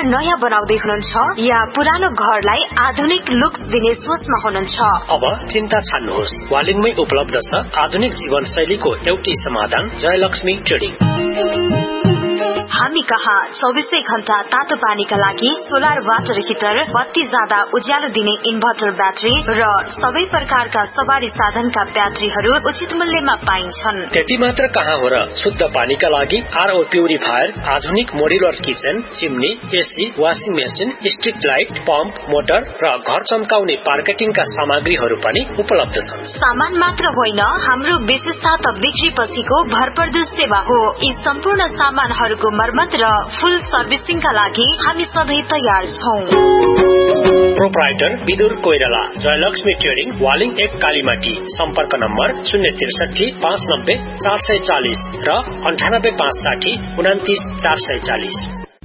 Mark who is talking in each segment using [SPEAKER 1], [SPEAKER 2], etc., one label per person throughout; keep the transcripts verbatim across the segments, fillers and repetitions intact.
[SPEAKER 1] नयाँ बनाउँदै हुनुहुन्छ या पुरानो घरलाई आधुनिक लुक्स दिने सोचमा हुनुहुन्छ?
[SPEAKER 2] अब चिन्ता छाड्नुहोस्, वालिङमै उपलब्ध छ आधुनिक जीवनशैलीको एउटै समाधान, जयलक्ष्मी ट्रेडिङ।
[SPEAKER 1] हामी कहाँ चौबिसै घण्टा तातो पानीका लागि सोलर वाटर हिटर, बत्ती जाँदा उज्यालो दिने इन्भर्टर ब्याट्री र सबै प्रकारका सवारी साधनका ब्याट्रीहरू उचित मूल्यमा पाइन्छन्।
[SPEAKER 2] त्यति मात्र कहाँ हो र, शुद्ध पानीका लागि आरओ प्युरिफायर, आधुनिक modular kitchen, chimney, AC, washing machine, street light, pump, motor र घर चम्काउने मार्केटिङका सामग्रीहरू पनि उपलब्ध छन्।
[SPEAKER 1] सामान मात्र होइन, हाम्रो विशेषता त बिक्री पछिको भरपर्दो सेवा हो। यी सम्पूर्ण सामानहरूको मर्मत र फुल सर्भिसिङका लागि हामी सधैँ तयार छौं।
[SPEAKER 2] प्रोप्राइटर विदुर कोइराला, जयलक्ष्मी ट्रेडिङ, वालिङ एक कालीमाटी। सम्पर्क नम्बर शून्य त्रिसठी पाँच नब्बे चार सय चालिस र अन्ठानब्बे पाँच साठी उनातिस चार सय चालिस।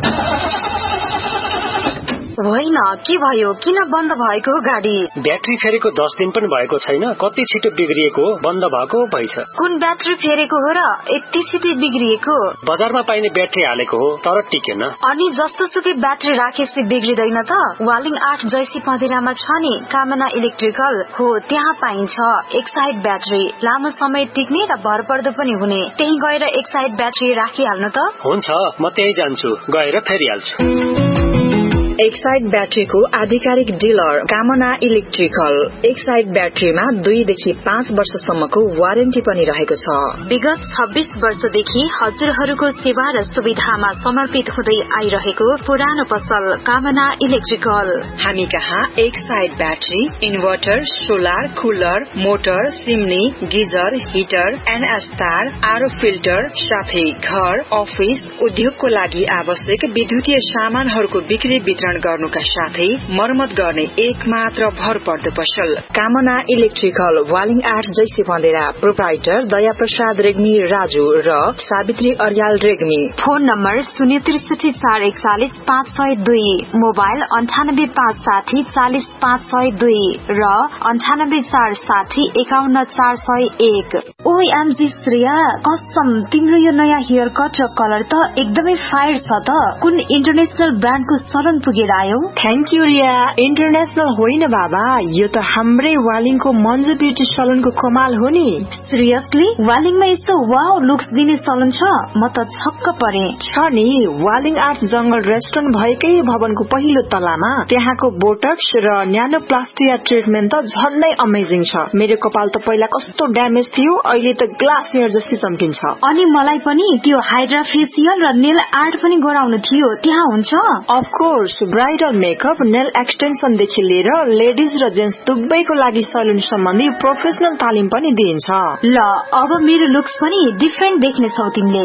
[SPEAKER 1] होइन, के भयो? किन बन्द भएको गाडी?
[SPEAKER 2] ब्याट्री फेरेको दस दिन पनि भएको छैन, कति छिटो बिग्रिएको, बन्द भएको भएछ।
[SPEAKER 1] कुन ब्याट्री फेरेको हो र यति छिटो बिग्रिएको?
[SPEAKER 2] बजारमा पाइने ब्याट्री हालेको हो तर टिकेन।
[SPEAKER 1] अनि जस्तो सुकै ब्याट्री राखेपछि बिग्रिदैन त? वालिङ आठ जैसी पँधेरामा छ नि कामना इलेक्ट्रिकल हो, त्यहाँ पाइन्छ एक साइड ब्याट्री, लामो समय टिक्ने र भरपर्दो पनि हुने। त्यही गएर एक साइड ब्याट्री राखिहाल्नु त।
[SPEAKER 2] हुन्छ, म त्यही जान्छु, गएर फेरिहाल्छु।
[SPEAKER 3] एक साइड ब्याट्रीको आधिकारिक डिलर कामना इलेक्ट्रिकल। एक साइड ब्याट्रीमा दुईदेखि पाँच वर्षसम्मको वारेन्टी पनि रहेको छ।
[SPEAKER 1] विगत छब्बीस वर्षदेखि हजुरहरूको सेवा र सुविधामा समर्पित हुँदै आइरहेको पुरानो पसल कामना इलेक्ट्रिकल।
[SPEAKER 3] हामी कहाँ एक side battery, inverter, solar, cooler, motor, सिम्नी, geyser, heater, NS तार, आरओ फिल्टर साथै घर, अफिस, उद्योगको लागि आवश्यक विद्युतीय सामानहरूको बिक्री वितरण गर्नुका साथै मर्मत गर्ने एक मात्र भरपर्दो पसल कामना इलेक्ट्रिकल, वालिङ आठ जैसी बन्देरा। प्रोप्राइटर दया प्रसाद रेग्मी राजु र सावित्री अर्याल रेग्मी।
[SPEAKER 1] फोन नम्बर शून्य त्रिसठी चार एकचालिस पाँच सय दुई, मोबाइल अन्ठानब्बे पाँच साठी चालिस पाँच सय दुई र अन्ठानब्बे चार साठी एकाउन्न चार सय एक। ओएमजी श्रेया, कसम तिम्रो यो नयाँ हेयर कट र कलर त एकदमै फायर छ त। कुन इन्टरनेशनल ब्रान्डको सलन पुगेर आयो?
[SPEAKER 3] Thank you Riya. इन्टरनेशनल होइन बाबा, यो त हाम्रै वालिङको मन्जु ब्युटी सलनको कमाल हो नि।
[SPEAKER 1] सिरियसली? वालिङमा यस्तो वाउ लुक्स दिने सलन छ? म त छक्क परे।
[SPEAKER 3] छ नि, वालिङ आर्ट जंगल रेस्टुरेन्ट भएकै भवनको पहिलो तलामा। त्यहाँको बोटक्स र न्यानोप्लास्टिया ट्रिटमेन्ट त झन्नै अमेजिङ छ। मेरो कपाल त पहिला कस्तो ड्यामेज थियो, अहिले त ग्लास हेयर जस्तै चम्किन्छ।
[SPEAKER 1] अनि मलाई पनि त्यो हाइड्रा फेसियल र नेल आर्ट पनि गराउनु थियो, त्यहाँ हुन्छ?
[SPEAKER 3] Of course, bridal makeup, nail extension देखि लिएर लेडिज र जेन्ट्स दुवैको लागि सलुन सम्बन्धी प्रोफेसनल तालिम पनि दिइन्छ।
[SPEAKER 1] ल, अब मेरो लुक्स पनि डिफरेन्ट देख्ने छौ तिमीले।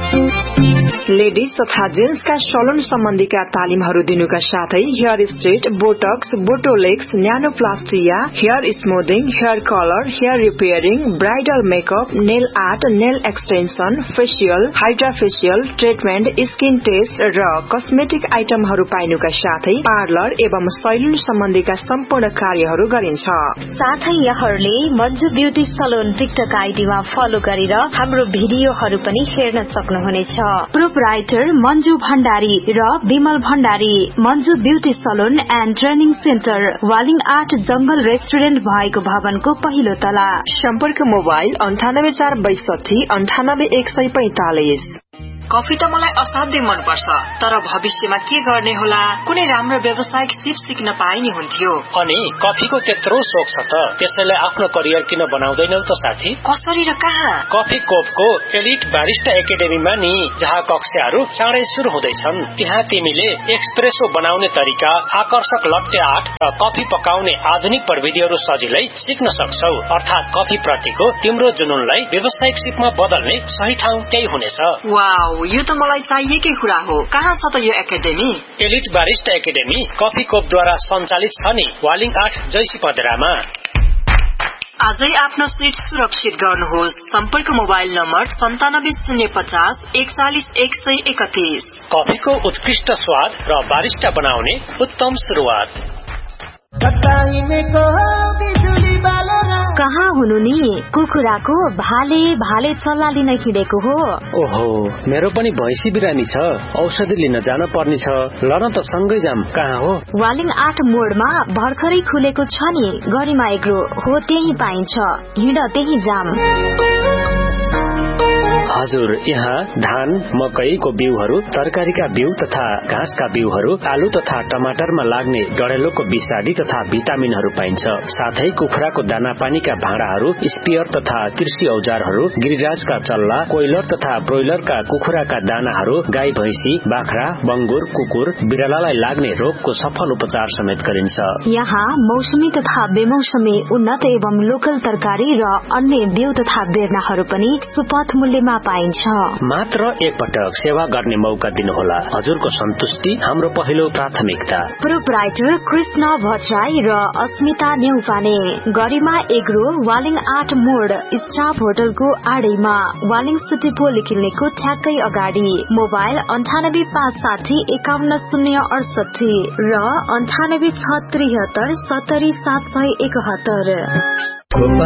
[SPEAKER 3] लेडिज तथा जेन्ट्सका सलुन सम्बन्धीका तालिमहरू दिनुका साथै hair straight, Botox, बोटोलेक्स, न्यानोप्लास्टिया, hair smoothing, hair colour, hair repairing, bridal makeup, nail art, nail extension, facial, hydra facial treatment, skin test र कस्मेटिक आइटमहरू पाइनुका साथै पार्लर एवं सैलुन सम्बन्धीका सम्पूर्ण कार्यहरू गरिन्छ।
[SPEAKER 1] साथै यहाँहरूले Manju beauty salon TikTok आइडीमा follow गरेर हाम्रो भिडियोहरू पनि हेर्न सक्नुहुनेछ। प्रोप्राइटर मन्जु भण्डारी र Bimal Bhandari, Manju beauty salon and training centre, Waling art जंगल रेस्टुरेन्ट भएको भवनको पहिलो तला।
[SPEAKER 3] सम्पर्क मोबाइल अन्ठानब्बे चार बैसठी अन्ठानब्बे एक सय पैंतालिस। कफी त मलाई असाध्यै मनपर्छ, तर भविष्यमा के गर्ने होला? कुनै राम्रो व्यावसायिक सिप सिक्न पाए नि हुन्थ्यो।
[SPEAKER 2] अनि कफीको त्यत्रो शोक छ त, त्यसैले आफ्नो करियर किन बनाउँदैनौ त साथी?
[SPEAKER 3] कसरी र कहाँ?
[SPEAKER 2] कफी कोपको एलिट बारिस्टा एकाडेमीमा नि, जहाँ कक्षाहरू चाँडै सुरु हुँदैछन्। त्यहाँ तिमीले एक्सप्रेसो बनाउने तरिका, आकर्षक लट्टे आर्ट र कफी पकाउने आधुनिक प्रविधिहरू सजिलै सिक्न सक्छौ। अर्थात कफी प्रतिको तिम्रो जुनूनलाई व्यावसायिक सिपमा बदल्ने सही ठाउँ त्यही हुनेछ।
[SPEAKER 3] वाउ, यो त मलाई चाहिएकै कुरा हो। कहाँ छ त यो academy?
[SPEAKER 2] Elite barista academy coffee कोपद्वारा सञ्चालित छ नि, वालिङ आठ जैसी पँधेरामा।
[SPEAKER 3] आजै आफ्नो सिट सुरक्षित गर्नुहोस्। सम्पर्क मोबाइल नम्बर सन्तानब्बे शून्य पचास एकचालिस एक सय एकतीस।
[SPEAKER 2] कफीको उत्कृष्ट स्वाद र बारिस्टा बनाउने उत्तम सुरुवात।
[SPEAKER 1] कहाँ हुनु नि? कुखुराको भाले भाले चल्ला लिन हिँडेको हो।
[SPEAKER 2] ओहो, मेरो पनि भैँसी बिरानी छ, औषधि लिन जान पर्ने छ। ल न त सँगै जाम। कहाँ हो?
[SPEAKER 1] वालिङ आठ मोडमा भर्खरै खुलेको छ नि गरिमा एग्रो हो, त्यही पाइन्छ। हिँड त्यही जाम।
[SPEAKER 2] हजुर, यहाँ धान, मकैको बिउहरू, तरकारीका बिउ तथा घाँसका बिउहरू, आलु तथा टमाटरमा लाग्ने डढेलोको विषादी तथा भिटामिनहरू पाइन्छ। साथै कुखुराको दाना पानीका भाँडाहरू, स्पियर तथा कृषि औजारहरू, गिरिराजका चल्ला, कोइलर तथा ब्रोइलरका कुखुराका दानाहरू, गाई भैँसी, बाख्रा, बंगुर, कुकुर, बिरालालाई लाग्ने रोगको सफल उपचार समेत गरिन्छ।
[SPEAKER 1] यहाँ मौसमी तथा बेमौसमी उन्नत एवं लोकल तरकारी र अन्य बिउ तथा बेर्नाहरू पनि सुपथ मूल्यमा पाइन्छ।
[SPEAKER 2] मात्र एकपटक सेवा गर्ने मौका दिनुहोला। हजुरको सन्तुष्टि हाम्रो पहिलो प्राथमिकता।
[SPEAKER 1] प्रोपराइटर कृष्ण भट्टराई र अस्मिता न्यौपाने, गरिमा एग्रो, वालिङ आठ मोड, स्टाफ होटलको आडैमा, वालिङ सिटी पोलिक्लिनिकको ठ्याक्कै अगाडि। मोबाइल अन्ठानब्बे पाँच साठी एकाउन्न शून्य अडसठी र अन्ठानब्बे छ त्रिहत्तर सत्तरी सात सय एकहत्तर।